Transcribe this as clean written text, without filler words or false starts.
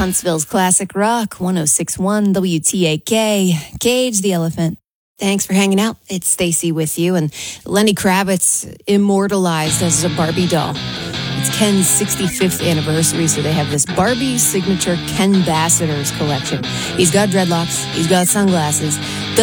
Huntsville's Classic Rock, 106.1 WTAK. Cage the Elephant. Thanks for hanging out. It's Stacy with you. And Lenny Kravitz immortalized as a Barbie doll. It's Ken's 65th anniversary, so they have this Barbie signature Ken Bassiter's collection. He's got dreadlocks. He's got sunglasses.